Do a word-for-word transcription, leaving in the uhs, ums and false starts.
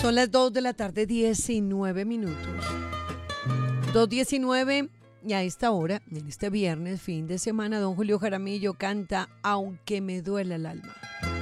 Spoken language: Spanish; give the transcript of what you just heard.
Son las dos de la tarde, diecinueve minutos. dos diecinueve y a esta hora, en este viernes, fin de semana, don Julio Jaramillo canta Aunque me duela el alma.